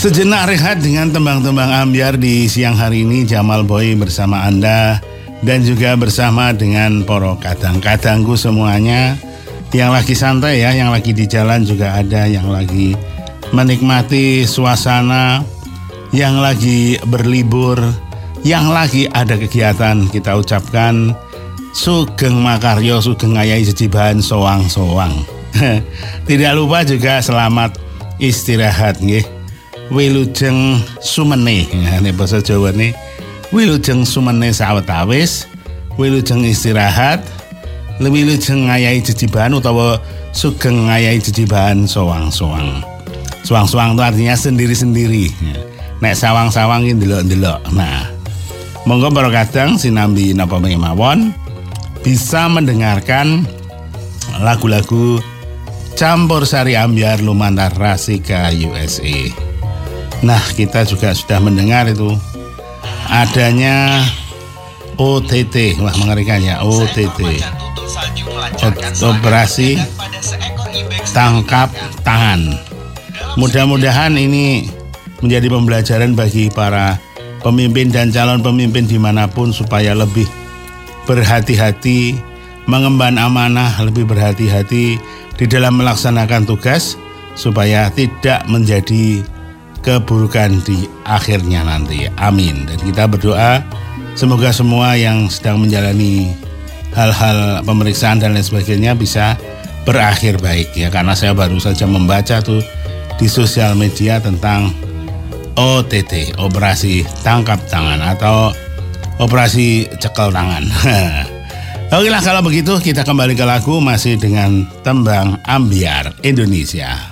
Sejenak rehat dengan tembang-tembang ambyar di siang hari ini. Jamal Boy bersama Anda dan juga bersama dengan poro kadang-kadangku semuanya. Yang lagi santai ya, yang lagi di jalan juga ada, yang lagi menikmati suasana, yang lagi berlibur, yang lagi ada kegiatan. Kita ucapkan Sugeng Makaryo, Sugeng Ayahi Jejibahan, Sowang-sowang. Tidak lupa juga selamat istirahat nggih. Wilujeng sumene, ini bahasa Jawa nih. Wilujeng sumene sawetawis, wilujeng istirahat, wilujeng ngayahi jejibahan utawa sugeng ngayahi jejibahan sowang-sowang. Sowang-sowang itu artinya sendiri-sendiri. Nek sawang-sawang ini ndelok-ndelok. Nah, monggo para kadang sinambi napa mawon bisa mendengarkan lagu-lagu campursari ambyar lumantar Rasika USA. Nah, kita juga sudah mendengar itu adanya OTT, wah mengerikan ya, OTT, operasi tangkap tangan. Mudah-mudahan ini menjadi pembelajaran bagi para pemimpin dan calon pemimpin dimanapun supaya lebih berhati-hati, mengemban amanah, lebih berhati-hati di dalam melaksanakan tugas supaya tidak menjadi keburukan di akhirnya nanti. Amin. Dan kita berdoa semoga semua yang sedang menjalani hal-hal pemeriksaan dan lain sebagainya bisa berakhir baik ya, karena saya baru saja membaca tuh di sosial media tentang OTT, operasi tangkap tangan atau operasi cekel tangan. Oke lah, kalau begitu kita kembali ke lagu masih dengan tembang ambyar Indonesia.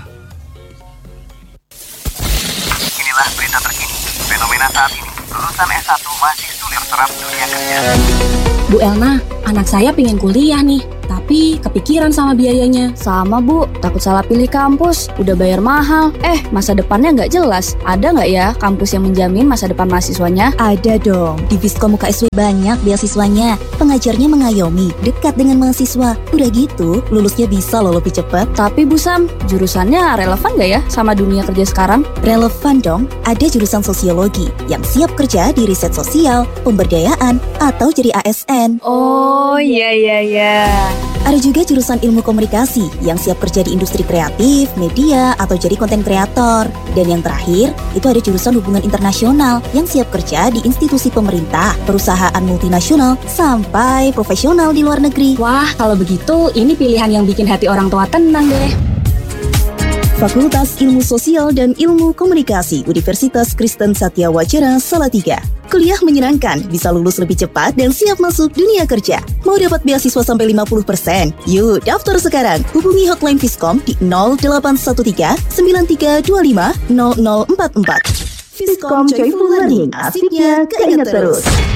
Berita terkini, fenomena saat ini, lulusan S1 masih sulit serap dunia kerja. Bu Elna, anak saya pengen kuliah nih, tapi kepikiran sama biayanya. Sama Bu, takut salah pilih kampus, udah bayar mahal. Masa depannya nggak jelas. Ada nggak ya kampus yang menjamin masa depan mahasiswanya? Ada dong, di Viskom UKSW banyak beasiswanya. Pengajarnya mengayomi, dekat dengan mahasiswa. Udah gitu, lulusnya bisa loh lebih cepat. Tapi Bu Sam, jurusannya relevan nggak ya sama dunia kerja sekarang? Relevan dong, ada jurusan sosiologi yang siap kerja di riset sosial, pemberdayaan, atau jadi ASN. Oh, iya. Ada juga jurusan ilmu komunikasi yang siap kerja di industri kreatif, media, atau jadi konten kreator. Dan yang terakhir, itu ada jurusan hubungan internasional yang siap kerja di institusi pemerintah, perusahaan multinasional, sampai profesional di luar negeri. Wah, kalau begitu ini pilihan yang bikin hati orang tua tenang deh. Fakultas Ilmu Sosial dan Ilmu Komunikasi Universitas Kristen Satya Wacana Salatiga. Kuliah menyenangkan, bisa lulus lebih cepat dan siap masuk dunia kerja. Mau dapat beasiswa sampai 50%? Yuk daftar sekarang. Hubungi hotline Viskom di 0813 9325 0044. Viskom Joyful Learning, asiknya keinget terus.